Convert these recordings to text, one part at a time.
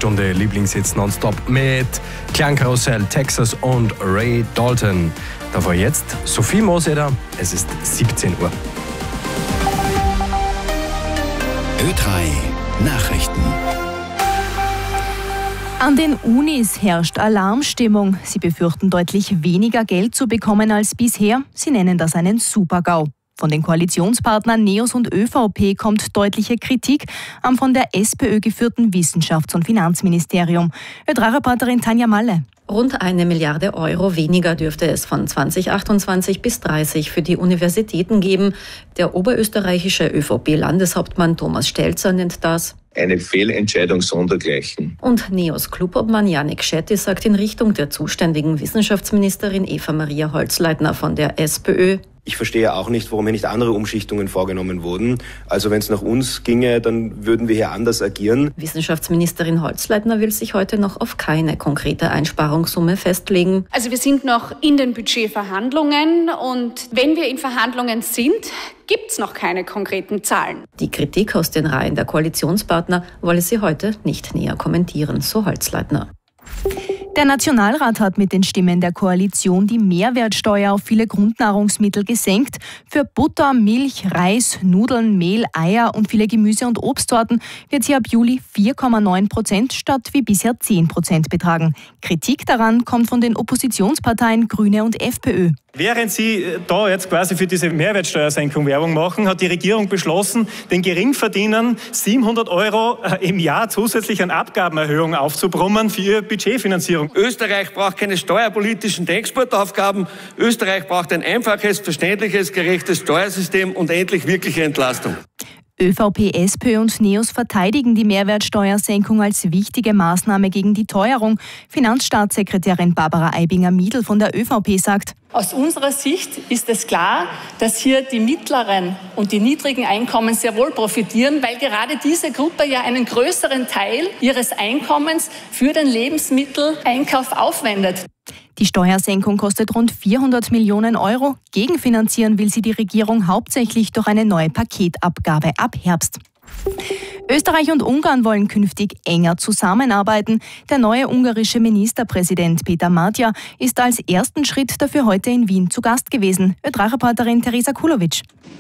Stunde Lieblingshits nonstop mit Klangkarussell, Texas und Ray Dalton. Davor jetzt Sophie Moseder, es ist 17 Uhr. Ö3 Nachrichten. An den Unis herrscht Alarmstimmung. Sie befürchten deutlich weniger Geld zu bekommen als bisher. Sie nennen das einen Super-GAU. Von den Koalitionspartnern NEOS und ÖVP kommt deutliche Kritik am von der SPÖ geführten Wissenschafts- und Finanzministerium. Ö3-Reporterin Tanja Malle. Rund 1 Milliarde Euro weniger dürfte es von 2028 bis 30 für die Universitäten geben. Der oberösterreichische ÖVP-Landeshauptmann Thomas Stelzer nennt das eine Fehlentscheidung sondergleichen. Und NEOS Clubobmann Janik Schetti sagt in Richtung der zuständigen Wissenschaftsministerin Eva-Maria Holzleitner von der SPÖ: Ich verstehe auch nicht, warum hier nicht andere Umschichtungen vorgenommen wurden. Also wenn es nach uns ginge, dann würden wir hier anders agieren. Wissenschaftsministerin Holzleitner will sich heute noch auf keine konkrete Einsparungssumme festlegen. Also wir sind noch in den Budgetverhandlungen und wenn wir in Verhandlungen sind, gibt es noch keine konkreten Zahlen. Die Kritik aus den Reihen der Koalitionspartner wolle sie heute nicht näher kommentieren, so Holzleitner. Der Nationalrat hat mit den Stimmen der Koalition die Mehrwertsteuer auf viele Grundnahrungsmittel gesenkt. Für Butter, Milch, Reis, Nudeln, Mehl, Eier und viele Gemüse- und Obstsorten wird sie ab Juli 4,9% statt wie bisher 10% betragen. Kritik daran kommt von den Oppositionsparteien Grüne und FPÖ. Während Sie da jetzt quasi für diese Mehrwertsteuersenkung Werbung machen, hat die Regierung beschlossen, den Geringverdienern 700 Euro im Jahr zusätzlich an Abgabenerhöhung aufzubrummen für ihre Budgetfinanzierung. Österreich braucht keine steuerpolitischen Denksportaufgaben. Österreich braucht ein einfaches, verständliches, gerechtes Steuersystem und endlich wirkliche Entlastung. ÖVP, SPÖ und NEOS verteidigen die Mehrwertsteuersenkung als wichtige Maßnahme gegen die Teuerung. Finanzstaatssekretärin Barbara Aibinger-Miedl von der ÖVP sagt: Aus unserer Sicht ist es klar, dass hier die mittleren und die niedrigen Einkommen sehr wohl profitieren, weil gerade diese Gruppe ja einen größeren Teil ihres Einkommens für den Lebensmitteleinkauf aufwendet. Die Steuersenkung kostet rund 400 Millionen Euro. Gegenfinanzieren will sie die Regierung hauptsächlich durch eine neue Paketabgabe ab Herbst. Österreich und Ungarn wollen künftig enger zusammenarbeiten. Der neue ungarische Ministerpräsident Peter Magyar ist als ersten Schritt dafür heute in Wien zu Gast gewesen. Ö3-Reporterin Teresa Kulovic.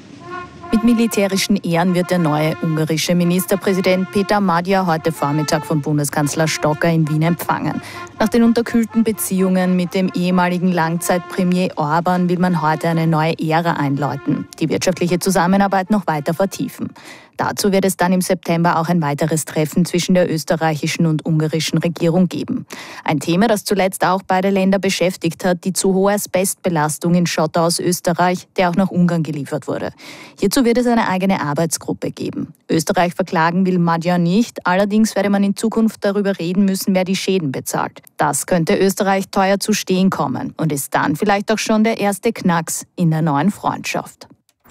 Mit militärischen Ehren wird der neue ungarische Ministerpräsident Peter Magyar heute Vormittag von Bundeskanzler Stocker in Wien empfangen. Nach den unterkühlten Beziehungen mit dem ehemaligen Langzeitpremier Orban will man heute eine neue Ära einläuten, die wirtschaftliche Zusammenarbeit noch weiter vertiefen. Dazu wird es dann im September auch ein weiteres Treffen zwischen der österreichischen und ungarischen Regierung geben. Ein Thema, das zuletzt auch beide Länder beschäftigt hat, die zu hohe Asbestbelastung in Schotter aus Österreich, der auch nach Ungarn geliefert wurde. Hierzu wird es eine eigene Arbeitsgruppe geben. Österreich verklagen will Magyar nicht, allerdings werde man in Zukunft darüber reden müssen, wer die Schäden bezahlt. Das könnte Österreich teuer zu stehen kommen und ist dann vielleicht auch schon der erste Knacks in der neuen Freundschaft.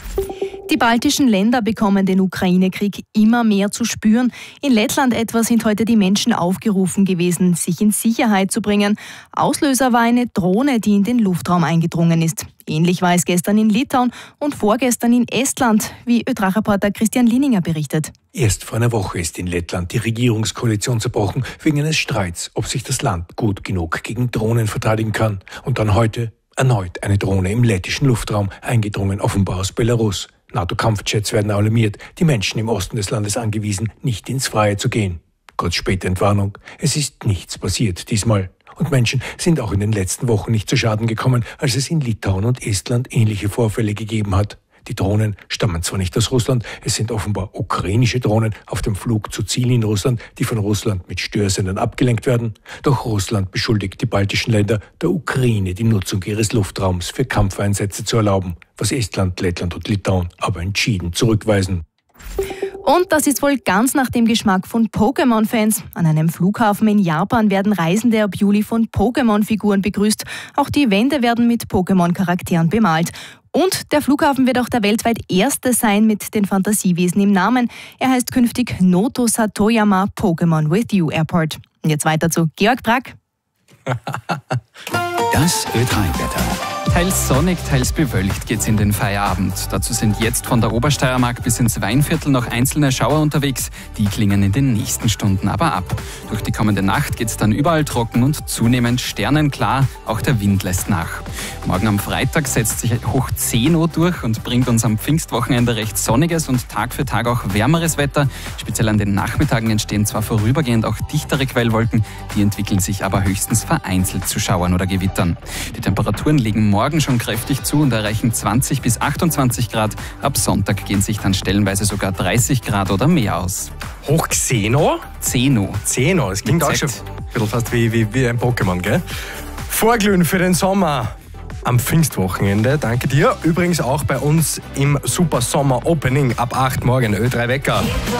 Die baltischen Länder bekommen den Ukraine-Krieg immer mehr zu spüren. In Lettland etwa sind heute die Menschen aufgerufen gewesen, sich in Sicherheit zu bringen. Auslöser war eine Drohne, die in den Luftraum eingedrungen ist. Ähnlich war es gestern in Litauen und vorgestern in Estland, wie Ö3-Reporter Christian Lininger berichtet. Erst vor einer Woche ist in Lettland die Regierungskoalition zerbrochen wegen eines Streits, ob sich das Land gut genug gegen Drohnen verteidigen kann. Und dann heute erneut eine Drohne im lettischen Luftraum eingedrungen, offenbar aus Belarus. NATO-Kampfjets werden alarmiert, die Menschen im Osten des Landes angewiesen, nicht ins Freie zu gehen. Kurz später Entwarnung, es ist nichts passiert diesmal. Und Menschen sind auch in den letzten Wochen nicht zu Schaden gekommen, als es in Litauen und Estland ähnliche Vorfälle gegeben hat. Die Drohnen stammen zwar nicht aus Russland, es sind offenbar ukrainische Drohnen auf dem Flug zu Zielen in Russland, die von Russland mit Störsendern abgelenkt werden. Doch Russland beschuldigt die baltischen Länder, der Ukraine die Nutzung ihres Luftraums für Kampfeinsätze zu erlauben, was Estland, Lettland und Litauen aber entschieden zurückweisen. Und das ist wohl ganz nach dem Geschmack von Pokémon-Fans. An einem Flughafen in Japan werden Reisende ab Juli von Pokémon-Figuren begrüßt. Auch die Wände werden mit Pokémon-Charakteren bemalt. Und der Flughafen wird auch der weltweit erste sein mit den Fantasiewesen im Namen. Er heißt künftig Noto Satoyama Pokémon with You Airport. Und jetzt weiter zu Georg Brack. Das Ö3-Wetter. Teils sonnig, teils bewölkt geht's in den Feierabend. Dazu sind jetzt von der Obersteiermark bis ins Weinviertel noch einzelne Schauer unterwegs. Die klingen in den nächsten Stunden aber ab. Durch die kommende Nacht geht's dann überall trocken und zunehmend sternenklar. Auch der Wind lässt nach. Morgen am Freitag setzt sich hoch 10 Uhr durch und bringt uns am Pfingstwochenende recht sonniges und Tag für Tag auch wärmeres Wetter. Speziell an den Nachmittagen entstehen zwar vorübergehend auch dichtere Quellwolken, die entwickeln sich aber höchstens vereinzelt zu Schauern oder Gewittern. Die Temperaturen legen morgen schon kräftig zu und erreichen 20 bis 28 Grad. Ab Sonntag gehen sich dann stellenweise sogar 30 Grad oder mehr aus. Hoch Xeno? Zeno. Zeno, es klingt auch schon ein bisschen fast wie ein Pokémon, gell? Vorglühen für den Sommer am Pfingstwochenende. Danke dir. Übrigens auch bei uns im Super Sommer Opening ab 8 morgen, Ö3 Wecker.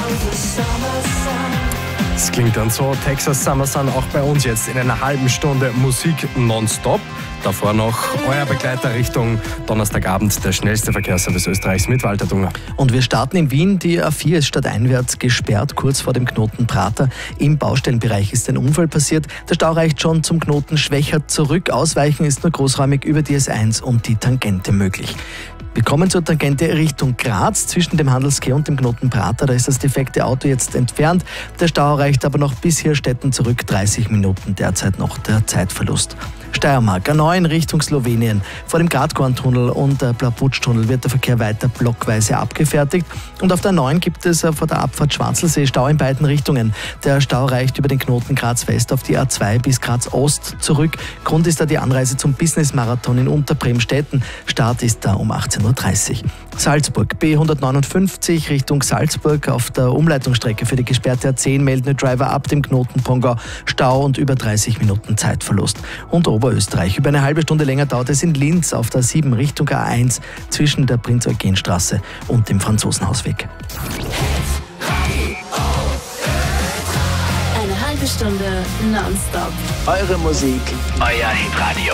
Es klingt dann so, Texas Summer Sun auch bei uns jetzt in einer halben Stunde Musik nonstop. Davor noch euer Begleiter Richtung Donnerstagabend, der schnellste Verkehrsservice Österreichs mit Walter Dunger. Und wir starten in Wien. Die A4 ist stadteinwärts gesperrt, kurz vor dem Knoten Prater. Im Baustellenbereich ist ein Unfall passiert. Der Stau reicht schon zum Knoten Schwächert zurück. Ausweichen ist nur großräumig über die S1 und die Tangente möglich. Wir kommen zur Tangente Richtung Graz, zwischen dem Handelsquai und dem Knoten Prater. Da ist das defekte Auto jetzt entfernt. Der Stau reicht aber noch bis Hirstetten zurück. 30 Minuten derzeit noch der Zeitverlust. Steiermark, A9 in Richtung Slowenien. Vor dem Gradkorntunnel und der Plaputsch-Tunnel wird der Verkehr weiter blockweise abgefertigt. Und auf der A9 gibt es vor der Abfahrt Schwarzelsee Stau in beiden Richtungen. Der Stau reicht über den Knoten Graz West auf die A2 bis Graz Ost zurück. Grund ist da die Anreise zum Business-Marathon in Unterbremstetten. Start ist da um 18.30 Uhr. Salzburg, B159 Richtung Salzburg. Auf der Umleitungsstrecke für die gesperrte A10 melden Driver ab dem Knoten Pongau Stau und über 30 Minuten Zeitverlust. Und Oberösterreich. Über eine halbe Stunde länger dauert es in Linz auf der 7 Richtung A1 zwischen der Prinz-Eugen-Straße und dem Franzosenhausweg. Eine halbe Stunde nonstop. Eure Musik, euer Hitradio.